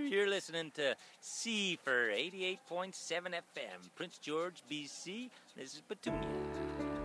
You're listening to C for 88.7 FM, Prince George, BC. This is Petunia.